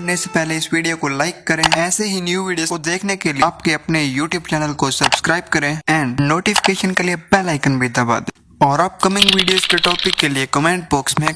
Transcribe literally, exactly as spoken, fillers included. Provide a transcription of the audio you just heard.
करने से पहले इस वीडियो को लाइक करें। ऐसे ही न्यू वीडियो को देखने के लिए आपके अपने यूट्यूब चैनल को सब्सक्राइब करें एंड नोटिफिकेशन के लिए बेल आइकन भी दबा दें। और अपकमिंग वीडियोस के टॉपिक के लिए कमेंट बॉक्स में